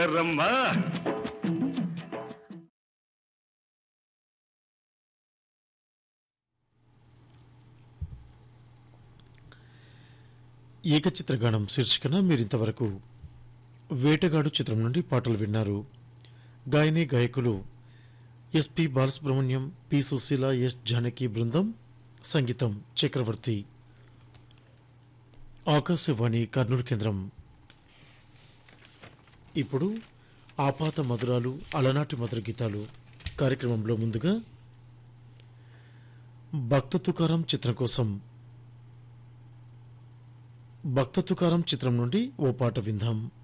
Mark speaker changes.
Speaker 1: రమ్మా
Speaker 2: ఏకచిత్రగానం శీర్షికన మీరింతవరకు వేటగాడు చిత్రం నుండి పాటలు విన్నారు. గాయని గాయకులు SP Balasubrahmanyam, P Susheela, yes Janaki బృందం. సంగీతం చక్రవర్తి. ఆకాశవాణి కర్నూలు కేంద్రం. ఇప్పుడు ఆపాత మధురాలు, అలనాటి మధుర గీతాలు కార్యక్రమంలో ముందుగా భక్త తుకారం చిత్రం కోసం భక్త తుకారం చిత్రం నుండి ఓ పాట విందాం.